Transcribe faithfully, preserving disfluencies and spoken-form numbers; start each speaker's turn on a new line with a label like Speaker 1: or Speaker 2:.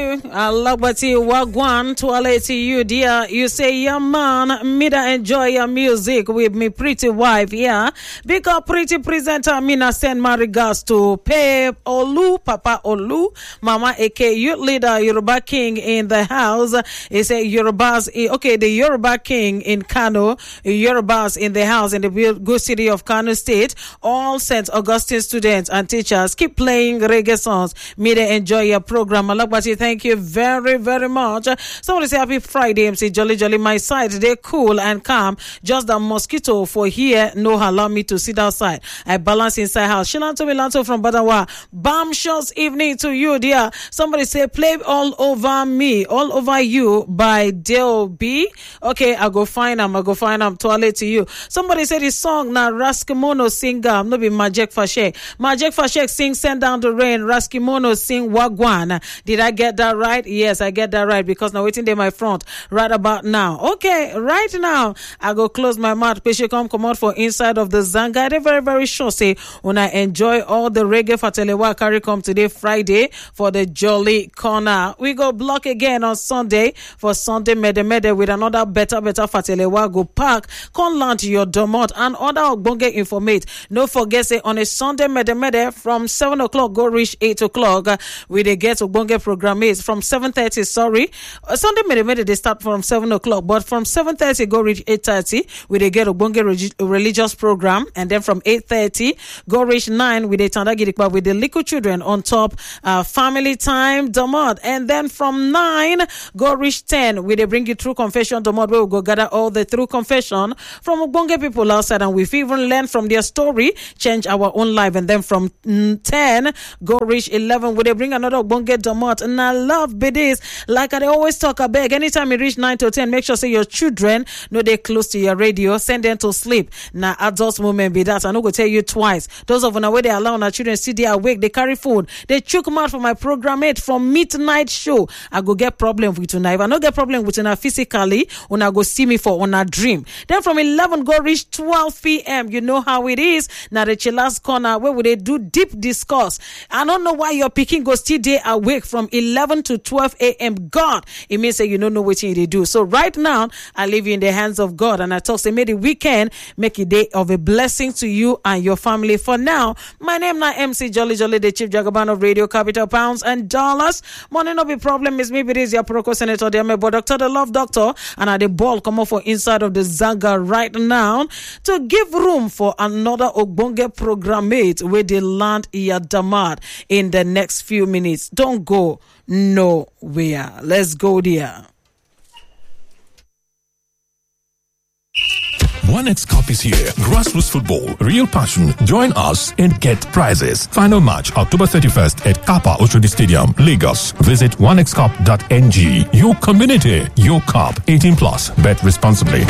Speaker 1: Alagbati Wagwan Tuale to you, dear. You say, yeah, man, me da enjoy your music with me pretty wife, yeah. Because pretty presenter, me na send my regards to Pep Olu, Papa Olu, Mama Eke, youth leader, Yoruba King in the house. He say Yorubas, okay, the Yoruba King in Kano, Yorubas in the house in the good city of Kano State. All Saint Augustine students and teachers keep playing reggae songs. Me da enjoy your program. Alagbati, thank Thank you very, very much. Somebody say happy Friday, M C Jolly Jolly. My side, they cool and calm. Just the mosquito for here no allow me to sit outside. I balance inside house. Shilanto Milanto from Badawa. Bam shots evening to you, dear. Somebody say play All Over Me, All Over You by Dale B. Okay, I go find them. I go find them. Toilet to you. Somebody say the song na Raskimono sing. Um, no be Majek Fashek. Majek Fashek sing Send Down the Rain. Raskimono sing Wagwan. Did I get that right? Yes, I get that right because now waiting there my front right about now. Okay, right now I go close my mouth. Peshe come come out for inside of the Zanga. They very very sure say when I enjoy all the reggae fatelewa carry come today Friday for the Jolly Corner. We go block again on Sunday for Sunday Mede Mede with another better better fatelewa go park. Come land your domot and other ogbonge informate. No forget say on a Sunday Mede Mede from seven o'clock go reach eight o'clock. We they get ogbonge program from seven thirty, sorry. Uh, Sunday Mede Mede they start from seven o'clock, but from seven thirty go reach eight thirty, we they get a Bonge regi- religious program, and then from eight thirty go reach nine with the Tandagirikba with the little children on top, uh, family time, Domod, and then from nine go reach ten, we they bring you through confession, Domod, where we go gather all the through confession from Bonge people outside, and we've even learned from their story, change our own life, and then from mm, ten go reach eleven, we they bring another Bonge Domod, and I love be this. Like I always talk, I beg, anytime you reach nine to ten, make sure say your children know they close to your radio, send them to sleep. Now, adults moment be that. I no go tell you twice. Those of them where they allow our children see they awake, they carry food, they choke them out for my program eight from midnight show. I go get problem with tonight. If I no get problem with tonight physically, when I go see me for on a dream. Then from eleven go reach twelve p.m. You know how it is. Now the Chilla's Corner where would they do deep discuss. I don't know why your picking go still day awake from eleven to twelve a.m. God, it means that you don't know what they do. So right now, I leave you in the hands of God, and I talk say, may the weekend make a day of a blessing to you and your family. For now, my name now M C Jolly Jolly, the Chief Jagaban of Radio Capital Pounds and Dollars. Money no be problem is maybe it is your Proko Senator, the Amebo Doctor, the Love Doctor, and at the ball come up for inside of the Zaga right now to give room for another Ogbonge program mate where they land Yadamad in the next few minutes. Don't go nowhere. Let's go there.
Speaker 2: one X Cup is here. Grassroots football, real passion. Join us and get prizes. Final match October thirty-first at Kappa Oshodi Stadium, Lagos. Visit one x cup dot n g. Your community, your cup. eighteen plus. Bet responsibly.